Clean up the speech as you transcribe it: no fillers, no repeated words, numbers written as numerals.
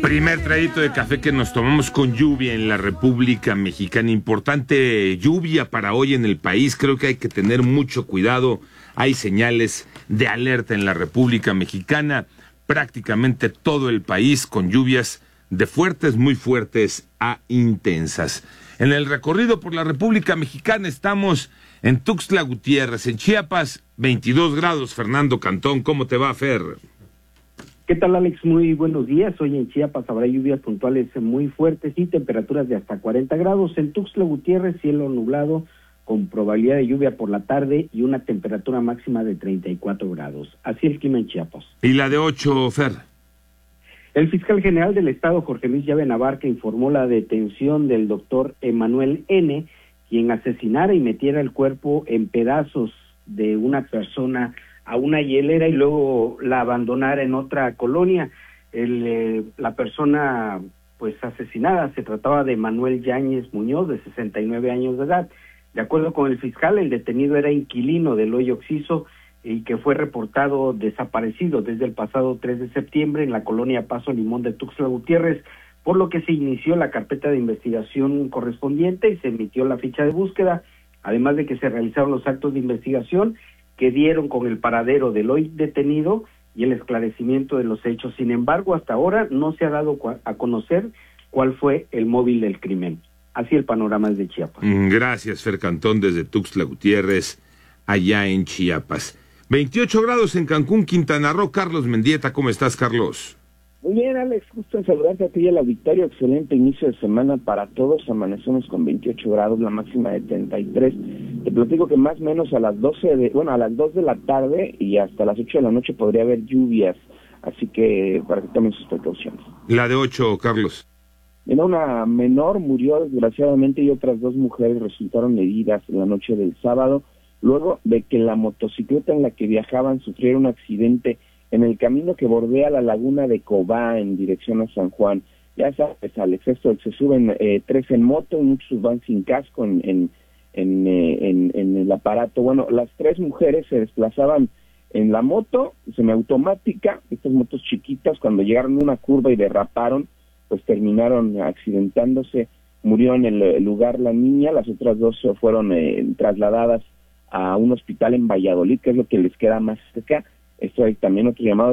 Primer traguito de café que nos tomamos con lluvia en la República Mexicana. Importante lluvia para hoy en el país. Creo que hay que tener mucho cuidado. Hay señales de alerta en la República Mexicana. Prácticamente todo el país con lluvias de fuertes, muy fuertes a intensas. En el recorrido por la República Mexicana estamos en Tuxtla Gutiérrez, en Chiapas, 22 grados. Fernando Cantón, ¿cómo te va, Fer? ¿Qué tal, Alex? Muy buenos días. Hoy en Chiapas habrá lluvias puntuales muy fuertes y temperaturas de hasta 40 grados. En Tuxtla Gutiérrez, cielo nublado con probabilidad de lluvia por la tarde y una temperatura máxima de 34 grados. Así el clima en Chiapas. ¿Y la de 8, Fer? El fiscal general del Estado, Jorge Luis Llave Navarca, informó la detención del doctor Emanuel N., quien asesinara y metiera el cuerpo en pedazos de una persona a una hielera y luego la abandonara en otra colonia. La persona pues asesinada se trataba de Manuel Yáñez Muñoz, de 69 años de edad. De acuerdo con el fiscal, el detenido era inquilino del Hoyo Oxiso y que fue reportado desaparecido desde el pasado 3 de septiembre en la colonia Paso Limón de Tuxtla Gutiérrez, por lo que se inició la carpeta de investigación correspondiente y se emitió la ficha de búsqueda, además de que se realizaron los actos de investigación que dieron con el paradero del hoy detenido y el esclarecimiento de los hechos. Sin embargo, hasta ahora no se ha dado a conocer cuál fue el móvil del crimen. Así el panorama desde Chiapas. Gracias, Fer Cantón, desde Tuxtla Gutiérrez, allá en Chiapas. 28 grados en Cancún, Quintana Roo. Carlos Mendieta, ¿cómo estás, Carlos? Muy bien, Alex, justo en saludarte a ti y a la Victoria. Excelente inicio de semana para todos. Amanecemos con 28 grados, la máxima de 33. Te platico que más o menos a las 2 de la tarde y hasta las 8 de la noche podría haber lluvias. Así que para que tomen sus precauciones. La de 8, Carlos. Mira, una menor murió desgraciadamente y otras 2 mujeres resultaron heridas en la noche del sábado, luego de que la motocicleta en la que viajaban sufriera un accidente en el camino que bordea la laguna de Cobá en dirección a San Juan. Ya sabes, Alex, esto se suben 3 en moto y muchos van sin casco en el aparato. Bueno, las 3 mujeres se desplazaban en la moto semiautomática, estas motos chiquitas. Cuando llegaron a una curva y derraparon, pues terminaron accidentándose. Murió en el lugar la niña, las otras 2 fueron trasladadas a un hospital en Valladolid, que es lo que les queda más cerca. Esto hay también otro llamado